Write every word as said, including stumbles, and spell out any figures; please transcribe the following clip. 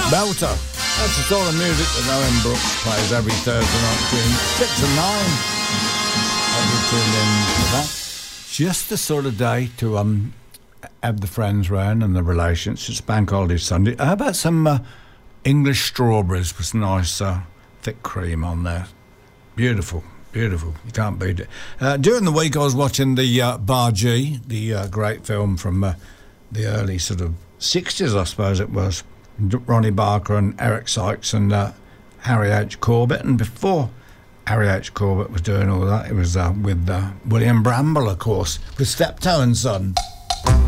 Belter. That's the sort of music that Owen Brooks plays every Thursday night between six and nine. Hope you tuned in for that. Just the sort of day to um have the friends round and the relations. It's Bank Holiday Sunday. How about some uh, English strawberries with some nice uh, thick cream on there? Beautiful. Beautiful. You can't beat it. Uh, during the week, I was watching the uh, Bargee, the uh, great film from uh, the early sort of sixties, I suppose it was. Ronnie Barker and Eric Sykes and uh, Harry H. Corbett. And before Harry H. Corbett was doing all that, it was uh, with uh, William Bramble, of course, with Steptoe and Son.